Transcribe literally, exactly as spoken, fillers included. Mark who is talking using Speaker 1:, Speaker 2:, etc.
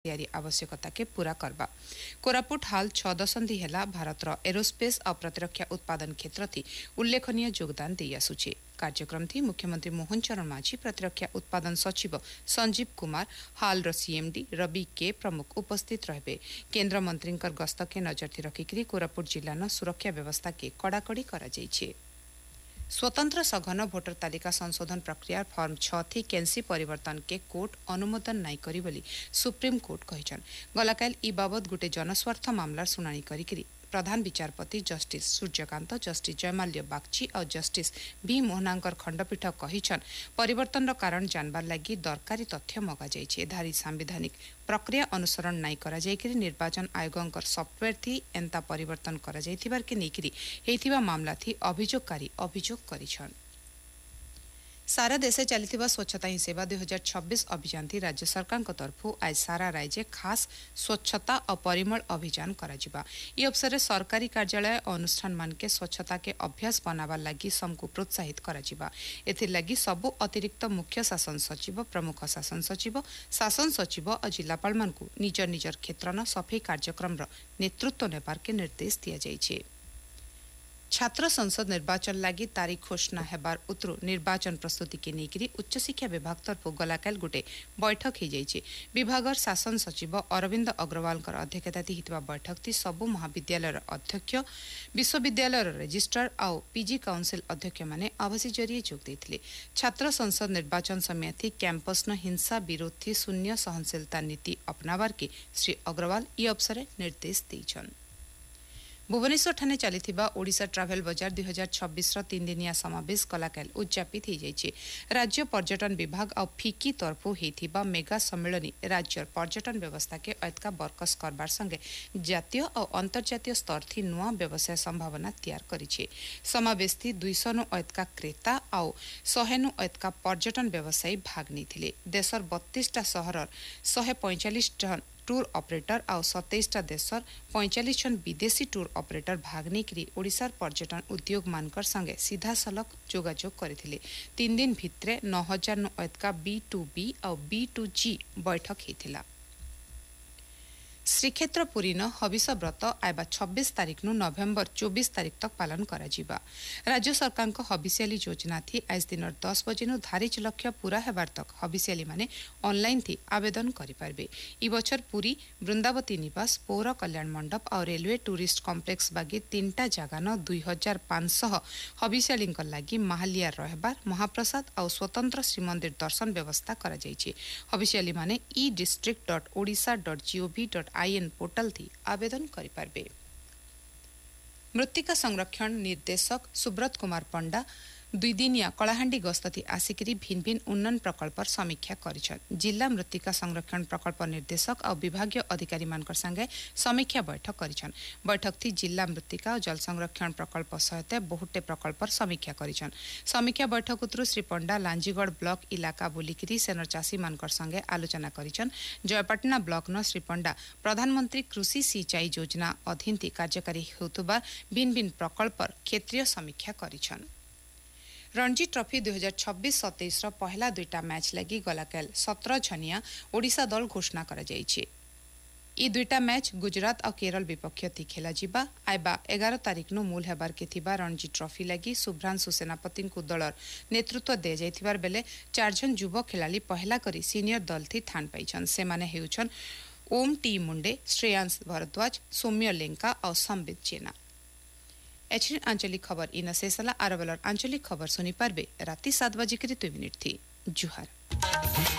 Speaker 1: तैयारी आवश्यकता के पूरा करबा। कोरापुट हाल छ दशंधि हेला भारतर एरोस्पेस और प्रतिरक्षा उत्पादन क्षेत्र थी उल्लेखनीय योगदान दे आसुचे। कार्यक्रम थी मुख्यमंत्री मोहन चरण माझी, प्रतिरक्षा उत्पादन सचिव संजीव कुमार, हाल रो सीएमडी रवि के प्रमुख उपस्थित रहबे। केंद्र मंत्री गस्त के नजर रखिक कोरापुट जिला न सुरक्षा व्यवस्था के कड़ाकड़ी करा जाइछे। स्वतंत्र सघन भोटर तालिका संशोधन प्रक्रिया फॉर्म छ थी केन्सी परिवर्तन के कोर्ट अनुमोदन नाई करी बोली सुप्रीम कोर्ट कहिछन। गलाकाल ई बाबत गुटे जनस्वार्थ मामलार सुनानी करी प्रधान विचारपति जस्टिस सूर्यकांत, जस्टिस जयमाल्य बागची और जस्टिस बी मोहनांकर खंडपीठ कहिछन परिवर्तन कारण जानबार लगी दरकारी तथ्य मगा जाइछे। धारी सांविधानिक प्रक्रिया अनुसरण नाई करा जाइकरी निर्वाचन आयोगंकर सॉफ्टवेयर थी एंता परिवर्तन करा जाइथिबार के नेकिरी हेइथिबा मामला थी अभियोगकारी अभियोग करिछन। सारा देशे चलिथिबा स्वच्छता ही सेवा दो हज़ार छब्बीस अभियान थी राज्य सरकार को तरफु आज सारा राज्य खास स्वच्छता और परिमल अभियान कराजिबा। ई अवसर सरकारी कार्यालय और अनुष्ठान मान के स्वच्छता के अभ्यास बनावा लगी सबको प्रोत्साहित कराजिबा। एथिर लगी सबु अतिरिक्त मुख्य शासन सचिव, प्रमुख शासन सचिव, शासन सचिव और जिलापाल मानकु निजर निजर क्षेत्र न सफाई कार्यक्रम नेतृत्व नेबार के निर्देश दिया जाइछे। छात्र संसद निर्वाचन लगी तारीख घोषणा हेबार उतरु निर्वाचन प्रस्तुति के नेकरी उच्च शिक्षा विभाग तरफ गलाकाल गुटे बैठक हो जाइछे। विभागर शासन सचिव अरविंद अग्रवाल अध्यक्षता हितवा बैठक थी सबु महाविद्यालय अध्यक्ष, विश्वविद्यालय रजिस्ट्रार आउ पीजी काउंसिल अध्यक्ष माने आवासी जरिए जोग देथिले। छात्र संसद निर्वाचन समय थी कैंपस न हिंसा विरोध थी शून्य सहनशीलता नीति अपनावार के श्री अग्रवाल ई अवसर निर्देश देइछन। भुवनेश्वर ठाने चलिथिबा ओडिशा ट्रावेल बजार दो हज़ार छब्बीस रो तीन दिनिया समावेश कलाकाल उद्यापित हो जाइछे। राज्य पर्यटन विभाग और फिकी तरफु हेथिबा मेगा सम्मेलनी राज्य पर्यटन व्यवस्था के ऐतका बरकस करबार संगे जातीय और अंतर्जातीय स्तर थी नुआ व्यवसाय संभावना तैयार करिछे। समावेश थी दुई सौ नु ऐतका क्रेता और सौ नु ऐतका पर्यटन व्यवसायी भाग नेथिले। देशर बत्तीस टा शहर सौ पैंतालीस टन टूर ऑपरेटर और सत्ताईस टा देशर पैंतालीस जन विदेशी टूर ऑपरेटर भाग नेकरी ओडिशार पर्यटन उद्योग मानकर संगे सीधा सलख जोगाजोग करथिले। तीन दिन भित्रे नौ हजार नु ऐतका बी टू बी और बी टू जी बैठक हेथिला। श्रीक्षेत्र पुरी न हविष व्रत आयबा छब्बीस तारीख नु नवेम्बर चौबीस तारीख तक पालन करा जिबा। राज्य सरकार को हविष्याली योजना थी आज दिन दस बजे नु धारिच लक्ष्य पूरा हेबार तक हविष्याली माने ऑनलाइन थी आवेदन करि पारबे। ई बछर पुरी वृंदावती निवास, पौर कल्याण मंडप और रेलवे टूरिस्ट कॉम्प्लेक्स बागी तीनटा जगह न दुई हजार पांच सौ हविष्याली लगी महालिया रहबार, महाप्रसाद और स्वतंत्र श्रीमंदिर दर्शन व्यवस्था करा जाइछे। हविष्याली माने ई district dot Odisha dot gov dot IN portal थी आवेदन करि पारबे। मृत्तिका संरक्षण निर्देशक सुब्रत कुमार पंडा दुई दिनिया कलाहांडी गस्त थी आसिकरी भिन्न भिन्न उन्नयन प्रकल्पर समीक्षा करिछन। जिला मृत्तिका संरक्षण प्रकल्प निर्देशक और विभागीय अधिकारी मानकर संगे समीक्षा बैठक करिछन। बैठक थी जिला मृत्तिका और जल संरक्षण प्रकल्प सहित बहुटे प्रकल्पर समीक्षा करिछन। समीक्षा बैठक उतरु श्री पंडा लांजीगढ़ ब्लॉक इलाका बुलिकिरी सेनर चाषी मानकर संगे आलोचना करिछन। जयपाटना ब्लॉक न श्री पंडा प्रधानमंत्री कृषि सिंचाई योजना अधीन थी कार्यकारी हेतुबा भिन्न भिन्न प्रकल्पर क्षेत्रीय समीक्षा करिछन। रणजी ट्रॉफी दो हज़ार छब्बीस सत्ताईस पहला दुईटा मैच लगी गलाकाल सत्रह जनिया ओडिशा दल घोषणा करा जाइछे। ई दुईटा मैच गुजरात और केरल विपक्ष थी खेला जिबा। आयबा ग्यारह तारीख नु मूल हेबार के थिबा रणजी ट्रॉफी लगी शुभ्रांशु सेनापति को दलर नेतृत्व दे जाइथिबार बेले चार जन युवा खिलाड़ी पहला करी सीनियर दल थी थान पाइछन। से माने हेउछन ओम टी मुंडे, श्रेयांश भारद्वाज, सौम्य लेंका और संबित जेना। एचएन आंचलिक खबर इन शेषला आरबलर आंचलिक खबर सुनी पारबे राति सात बजे के दुई मिनिट थी। जुहार।